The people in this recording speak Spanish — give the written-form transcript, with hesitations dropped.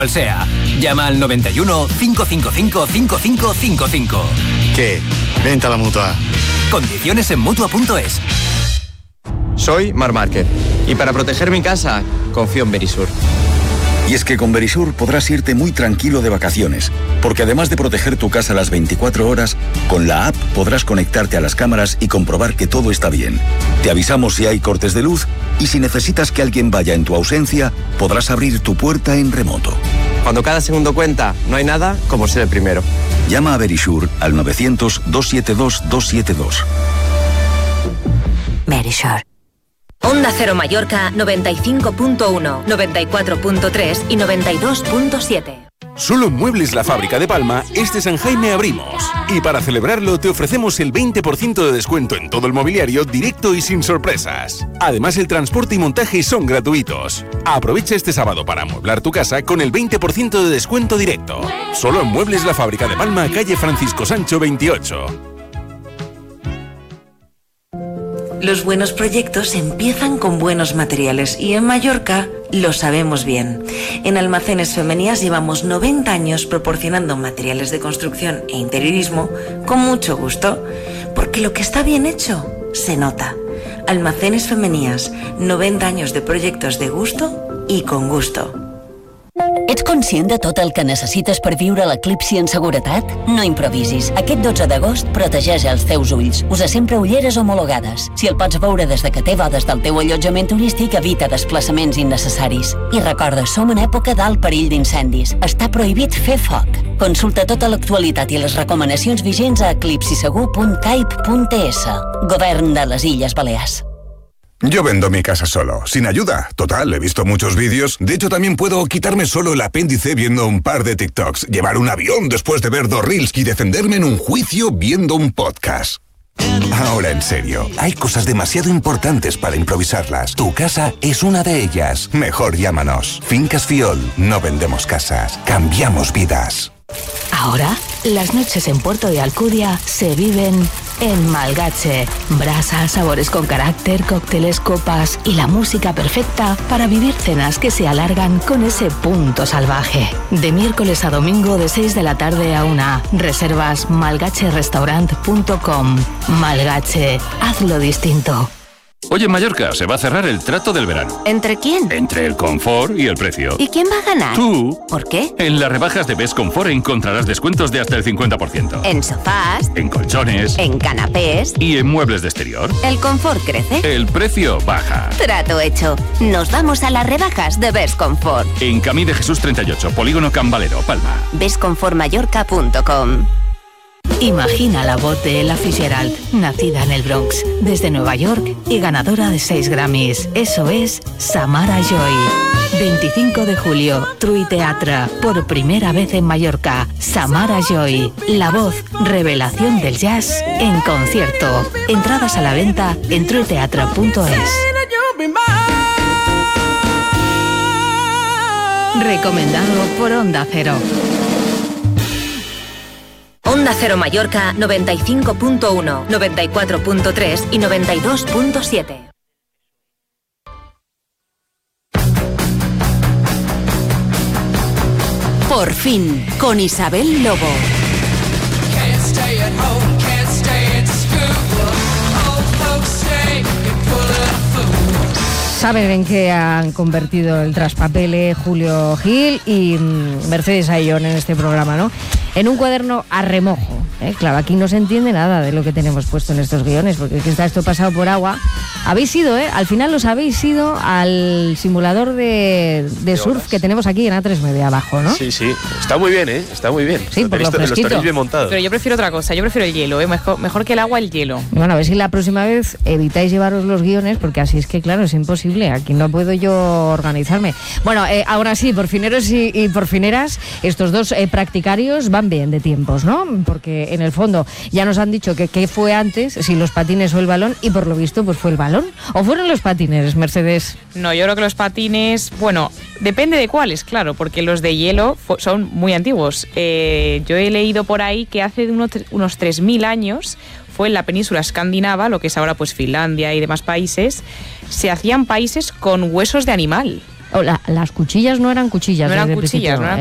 Sea, llama al 91 555 5555. ¿Qué? Venta a la Mutua. Condiciones en Mutua.es. Soy Marc Márquez y para proteger mi casa confío en Verisur. Y es que con Verisur podrás irte muy tranquilo de vacaciones, porque además de proteger tu casa las 24 horas, con la app podrás conectarte a las cámaras y comprobar que todo está bien. Te avisamos si hay cortes de luz y si necesitas que alguien vaya en tu ausencia, podrás abrir tu puerta en remoto. Cuando cada segundo cuenta, no hay nada como ser el primero. Llama a Verisur al 900-272-272. Verisur. Onda Cero Mallorca 95.1, 94.3 y 92.7. Solo en Muebles La Fábrica de Palma, este San Jaime abrimos. Y para celebrarlo te ofrecemos el 20% de descuento en todo el mobiliario directo y sin sorpresas. Además, el transporte y montaje son gratuitos. Aprovecha este sábado para amueblar tu casa con el 20% de descuento directo. Solo en Muebles La Fábrica de Palma, calle Francisco Sancho 28. Los buenos proyectos empiezan con buenos materiales y en Mallorca lo sabemos bien. En Almacenes Femenías llevamos 90 años proporcionando materiales de construcción e interiorismo con mucho gusto, porque lo que está bien hecho se nota. Almacenes Femenías, 90 anys de projectes de gusto i con gusto. Ets conscient de tot el que necessites per viure l'eclipsi en seguretat? No improvisis. Aquest 12 d'agost protegeix els teus ulls. Usa sempre ulleres homologades. Si el pots veure des de que té des del teu allotjament turístic, evita desplaçaments innecessaris. I recorda, som en època d'alt perill d'incendis. Està prohibit fer foc. Consulta tota l'actualitat i les recomanacions vigents a eclipsisegur.caip.es. Govern de les Illes Balears. Yo vendo mi casa solo, sin ayuda. Total, he visto muchos vídeos. De hecho, también puedo quitarme solo el apéndice viendo un par de TikToks, llevar un avión después de ver 2 reels y defenderme en un juicio viendo un podcast. Ahora, en serio, hay cosas demasiado importantes para improvisarlas. Tu casa es una de ellas. Mejor llámanos. Fincas Fiol. No vendemos casas, cambiamos vidas. Ahora, las noches en Puerto de Alcudia se viven en Malgache. Brasas, sabores con carácter, cócteles, copas y la música perfecta para vivir cenas que se alargan con ese punto salvaje. De miércoles a domingo de 6 de la tarde a 1. Reservas malgacherestaurant.com. Malgache, hazlo distinto. Oye, en Mallorca se va a cerrar el trato del verano. ¿Entre quién? Entre el confort y el precio. ¿Y quién va a ganar? Tú. ¿Por qué? En las rebajas de Best Confort encontrarás descuentos de hasta el 50%. En sofás. En colchones. En canapés. Y en muebles de exterior. El confort crece. El precio baja. Trato hecho. Nos vamos a las rebajas de Best Confort. En Camí de Jesús 38, Polígono Cambalero, Palma. bestconfortmallorca.com. Imagina la voz de Ella Fitzgerald, nacida en el Bronx, desde Nueva York y ganadora de 6 Grammys. Eso es Samara Joy. 25 de julio, True Teatre, por primera vez en Mallorca. Samara Joy, la voz, revelación del jazz en concierto. Entradas a la venta en trueteatre.es. Recomendado por Onda Cero. Onda Cero Mallorca 95.1, 94.3 y 92.7. Por fin, con Isabel Lobo. Saben en qué han convertido el traspapele Julio Gil y Mercedes Ayllón en este programa, ¿no? En un cuaderno a remojo. Claro, aquí no se entiende nada de lo que tenemos puesto en estos guiones, porque está esto pasado por agua. Habéis ido, al final os habéis ido al simulador de surf que tenemos aquí en A3 Media abajo, ¿no? Sí, está muy bien, está muy bien. Sí, por lo tenéis bien montado. Pero yo prefiero otra cosa, yo prefiero el hielo, mejor que el agua, el hielo. Bueno, a ver si la próxima vez evitáis llevaros los guiones, porque así es que, claro, es imposible, aquí no puedo yo organizarme. Bueno, ahora sí, por fineros y por fineras, estos dos practicarios van bien de tiempos, ¿no? Porque en el fondo ya nos han dicho que qué fue antes, si los patines o el balón, y por lo visto pues fue el balón. ¿O fueron los patines, Mercedes? No, yo creo que los patines, bueno, depende de cuáles, claro, porque los de hielo son muy antiguos. Yo he leído por ahí que hace unos 3.000 años fue en la península escandinava, lo que es ahora pues Finlandia y demás países, se hacían países con huesos de animal. Las cuchillas no eran cuchillas. No eran desde el cuchillas, principio, no eran